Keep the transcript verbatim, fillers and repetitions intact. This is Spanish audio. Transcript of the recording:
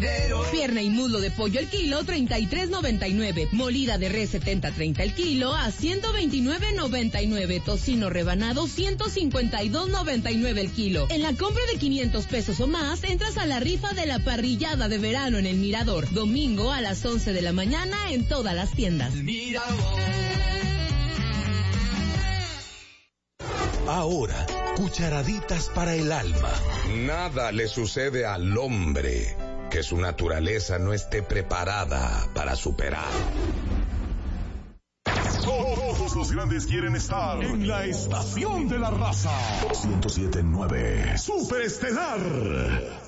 dinero. Pierna y muslo de pollo el kilo, treinta y tres noventa y nueve. Molida de res setenta treinta el kilo a ciento veintinueve noventa y nueve. Tocino rebanado ciento cincuenta y dos noventa y nueve el kilo. En la compra de quinientos pesos o más, entras a la rifa de la parrillada de verano en el Mirador. Domingo a las once de la mañana en todas las tiendas. Mirador. Ahora, cucharaditas para el alma. Nada le sucede al hombre que su naturaleza no esté preparada para superar. Todos los grandes quieren estar en la estación de la raza. ciento siete punto nueve Superestelar.